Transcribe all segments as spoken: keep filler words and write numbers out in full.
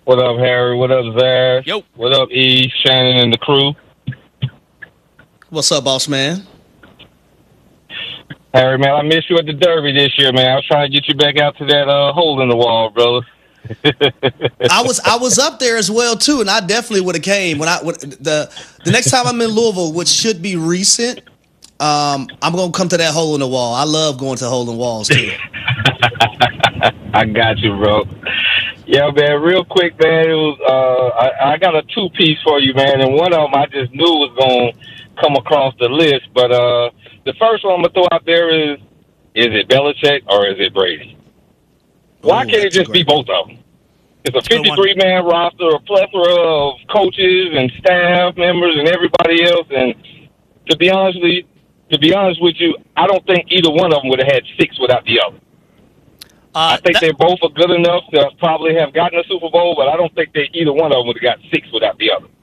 What up, Harry? What up, Zach? Yo. What up, E, Shannon, and the crew? What's up, boss man? Harry, man, I missed you at the Derby this year, man. I was trying to get you back out to that uh, hole in the wall, brother. I was I was up there as well too, and I definitely would have came when I when, the the next time I'm in Louisville, which should be recent. Um, I'm gonna come to that hole in the wall. I love going to hole in walls too. I got you, bro. Yeah, man. Real quick, man. It was uh, I, I got a two piece for you, man, and one of them I just knew was gonna come across the list. But uh, the first one I'm gonna throw out there is: is it Belichick or is it Brady? Why Ooh, can't it just be both of them? It's a fifty-three man roster, a plethora of coaches and staff members and everybody else. And to be honest with you, to be honest with you, I don't think either one of them would have had six without the other. Uh, I think that, they both are good enough to probably have gotten a Super Bowl, but I don't think that either one of them would have got six without the other.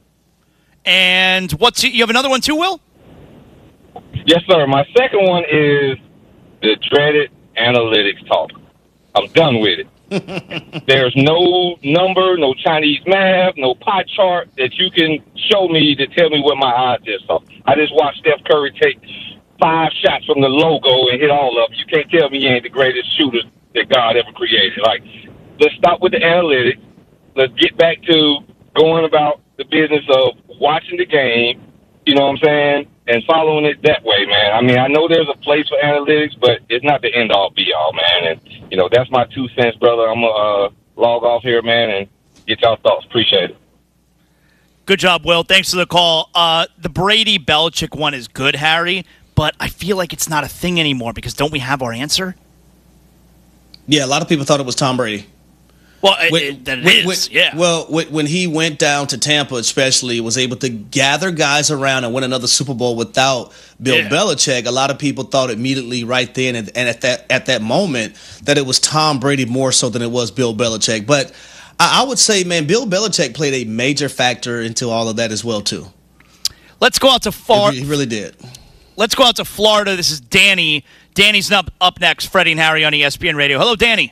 And what's you have another one too, Will? Yes, sir. My second one is the dreaded analytics talk. I'm done with it. There's no number, no Chinese math, no pie chart that you can show me to tell me what my odds is. So I just watched Steph Curry take five shots from the logo and hit all of them. You can't tell me he ain't the greatest shooter that God ever created. Like, let's stop with the analytics. Let's get back to going about the business of watching the game, you know what I'm saying, and following it that way, man. I mean, I know there's a place for analytics, but it's not the end-all, be-all, man. And, you know, that's my two cents, brother. I'm going to uh, log off here, man, and get y'all thoughts. Appreciate it. Good job, Will. Thanks for the call. Uh, the Brady-Belichick one is good, Harry, but I feel like it's not a thing anymore because don't we have our answer? Yeah, a lot of people thought it was Tom Brady. Well, it, when, it, that it when, is, when, yeah. Well, when he went down to Tampa, especially, was able to gather guys around and win another Super Bowl without Bill yeah. Belichick. A lot of people thought immediately right then and, and at that at that moment that it was Tom Brady more so than it was Bill Belichick. But I, I would say, man, Bill Belichick played a major factor into all of that as well, too. Let's go out to Florida. He really did. Let's go out to Florida. This is Danny. Danny's up, up next. Freddie and Harry on E S P N Radio. Hello, Danny.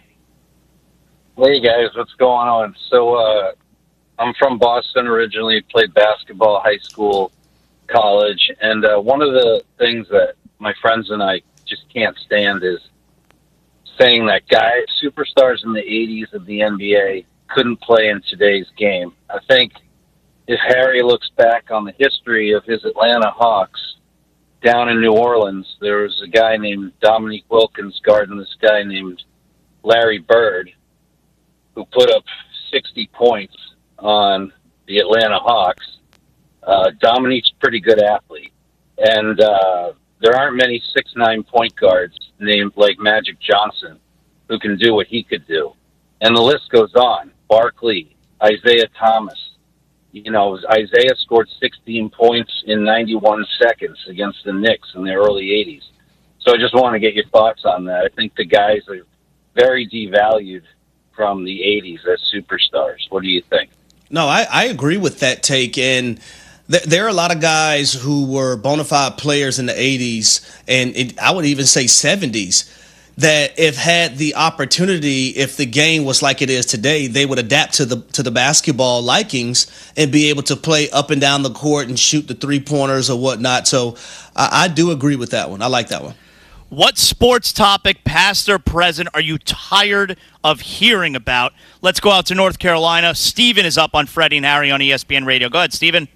Hey guys, what's going on? So uh, I'm from Boston originally, played basketball, high school, college, and uh, one of the things that my friends and I just can't stand is saying that guys, superstars in the eighties of the N B A couldn't play in today's game. I think if Harry looks back on the history of his Atlanta Hawks down in New Orleans, there was a guy named Dominique Wilkins guarding this guy named Larry Bird, who put up sixty points on the Atlanta Hawks. Uh, Dominique's a pretty good athlete. And uh, there aren't many six nine point guards named like Magic Johnson who can do what he could do. And the list goes on. Barkley, Isaiah Thomas. You know, Isaiah scored sixteen points in ninety-one seconds against the Knicks in the early eighties. So I just want to get your thoughts on that. I think the guys are very devalued from the eighties as superstars. What do you think? No, I, I agree with that take. And th- there are a lot of guys who were bona fide players in the eighties, and it, I would even say seventies, that if had the opportunity, if the game was like it is today, they would adapt to the to the basketball likings and be able to play up and down the court and shoot the three-pointers or whatnot. So I, I do agree with that one. I like that one. What sports topic, past or present, are you tired of hearing about? Let's go out to North Carolina. Steven is up on Freddie and Harry on E S P N Radio. Go ahead, Steven.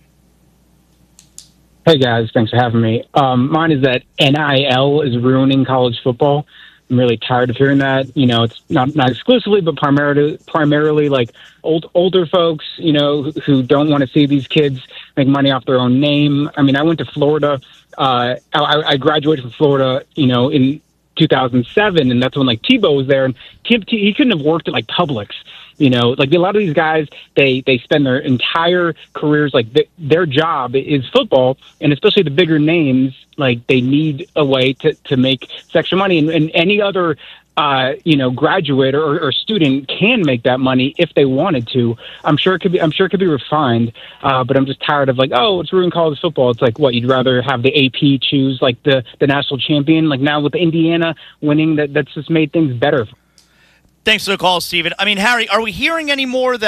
Hey, guys. Thanks for having me. Um, mine is that N I L is ruining college football. I'm really tired of hearing that. You know, it's not not exclusively, but primarily, primarily like old older folks, you know, who, who don't want to see these kids make money off their own name. I mean, I went to Florida. Uh, I, I graduated from Florida, you know, in two thousand seven, and that's when like Tebow was there, and T- T- he couldn't have worked at like Publix. You know, like a lot of these guys, they, they spend their entire careers, like th- their job is football, and especially the bigger names, like they need a way to, to make extra money. And, and any other, uh, you know, graduate or, or student can make that money if they wanted to. I'm sure it could be, I'm sure it could be refined, uh, but I'm just tired of like, oh, it's ruined college football. It's like, what, you'd rather have the A P choose like the, the national champion? Like now with Indiana winning, that that's just made things better. Thanks for the call, Steven. I mean, Harry, are we hearing any more that